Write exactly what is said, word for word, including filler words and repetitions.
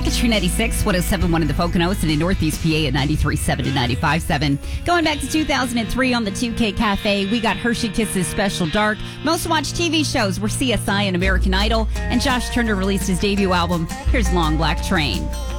back to True ninety-six, one oh seven point one in the Poconos and in Northeast P A at ninety-three point seven and ninety-five point seven. Going back to two thousand three on the two K Cafe, we got Hershey Kisses Special Dark. Most watched T V shows were C S I and American Idol, and Josh Turner released his debut album. Here's Long Black Train.